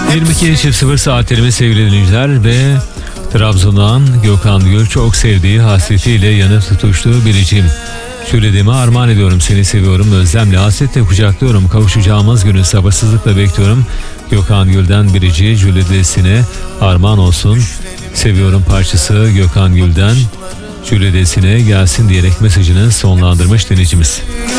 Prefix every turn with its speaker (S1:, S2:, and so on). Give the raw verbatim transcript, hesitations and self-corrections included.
S1: yirmi iki çift sıfır saatlerimiz sevgili dinleyiciler ve Trabzon'dan Gökhan Gül çok sevdiği hasretiyle yanıp tutuştuğu biricim. Söylediğimi armağan ediyorum, seni seviyorum, özlemle hasretle kucaklıyorum, kavuşacağımız günü sabırsızlıkla bekliyorum. Gökhan Gül'den Birici Jülidesine armağan olsun. Seviyorum parçası Gökhan Gül'den Jülidesine gelsin diyerek mesajını sonlandırmış dinleyicimiz.